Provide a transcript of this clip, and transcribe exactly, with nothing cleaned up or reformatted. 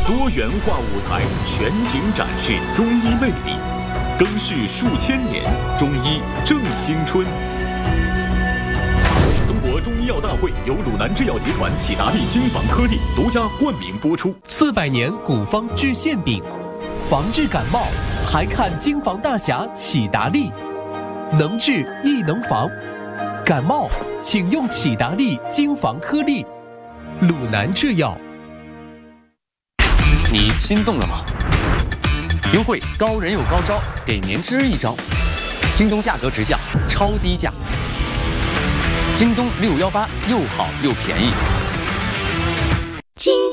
多元化舞台全景展示中医魅力，更续数千年，中医正青春。中国中医药大会由鲁南制药集团启达利金防颗粒独家冠名播出。 四百年古方治馅饼，防治感冒还看金防大侠启达利，能治亦能防。感冒请用启达利金防颗粒。鲁南制药。 你心动了吗？优惠高人有高招，给年之一招。京东价格直降，超低价。京东六幺八又好又便宜。 京